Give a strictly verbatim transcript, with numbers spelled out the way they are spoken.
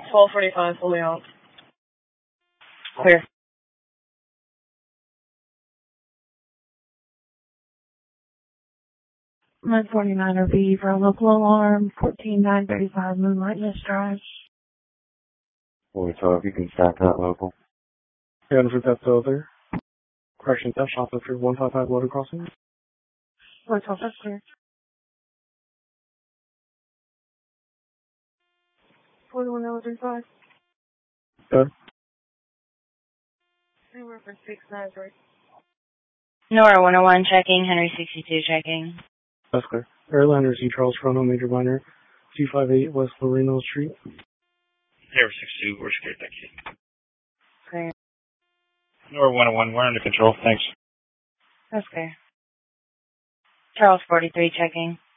twelve forty-five, fully out. Clear. nine forty-nine R V for a local alarm, fourteen nine thirty-five Moonlight Mist Drive. forty-five, you can stack that local. Yeah, and for that still there. Correction, that shop up for one five five Loaded Crossing. one twelve, that's clear. forty-one oh three five. Good. Anywhere for six nine three. Nora one oh one checking, Henry sixty-two checking. That's clear. Airliner C. Charles Fronto, Major Minor, two five eight West Loreno Street. Air sixty-two, we're scared, thank you. Clear. Nora one oh one, we're under control, thanks. That's clear. Charles forty-three checking.